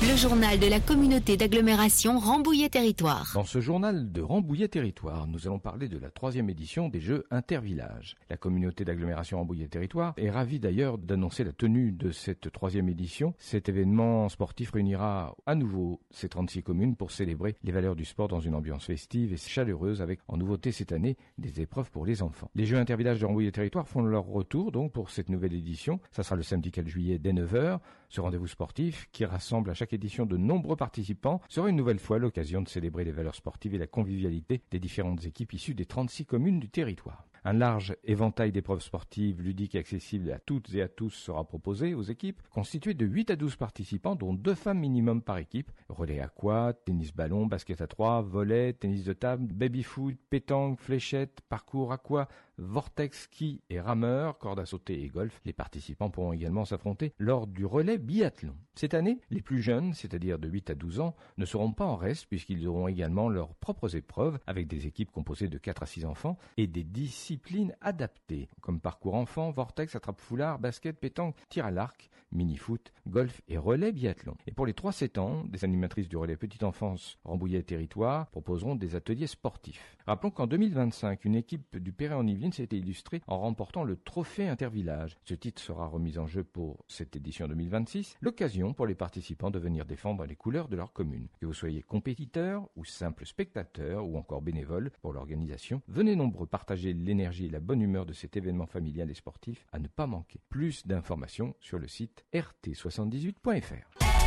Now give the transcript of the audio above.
Le journal de la communauté d'agglomération Rambouillet-Territoire. Dans ce journal de Rambouillet-Territoire, nous allons parler de la 3e édition des Jeux Intervillages. La communauté d'agglomération Rambouillet-Territoire est ravie d'ailleurs d'annoncer la tenue de cette 3e édition. Cet événement sportif réunira à nouveau ces 36 communes pour célébrer les valeurs du sport dans une ambiance festive et chaleureuse avec en nouveauté cette année des épreuves pour les enfants. Les Jeux Intervillages de Rambouillet-Territoire font leur retour donc pour cette nouvelle édition. Ça sera le samedi 4 juillet dès 9h. Ce rendez-vous sportif qui rassemble à chaque édition de nombreux participants sera une nouvelle fois l'occasion de célébrer les valeurs sportives et la convivialité des différentes équipes issues des 36 communes du territoire. Un large éventail d'épreuves sportives, ludiques et accessibles à toutes et à tous sera proposé aux équipes, constituées de 8 à 12 participants, dont 2 femmes minimum par équipe. Relais aqua, tennis-ballon, basket à 3, volley, tennis de table, baby-foot, pétanque, fléchette, parcours aqua, vortex, ski et rameur, corde à sauter et golf. Les participants pourront également s'affronter lors du relais biathlon. Cette année, les plus jeunes, c'est-à-dire de 8 à 12 ans, ne seront pas en reste puisqu'ils auront également leurs propres épreuves avec des équipes composées de 4 à 6 enfants et des disciplines adaptées comme parcours enfant, vortex, attrape-foulard, basket, pétanque, tir à l'arc, mini-foot, golf et relais biathlon. Et pour les 3-7 ans, des animatrices du relais petite enfance Rambouillet Territoire proposeront des ateliers sportifs. Rappelons qu'en 2025, une équipe du Perret-en-Yvelines s'était illustrée en remportant le trophée Intervillage. Ce titre sera remis en jeu pour cette édition 2026, l'occasion pour les participants de venir défendre les couleurs de leur commune. Que vous soyez compétiteur ou simple spectateur ou encore bénévole pour l'organisation, venez nombreux partager l'énergie et la bonne humeur de cet événement familial et sportif à ne pas manquer. Plus d'informations sur le site rt78.fr.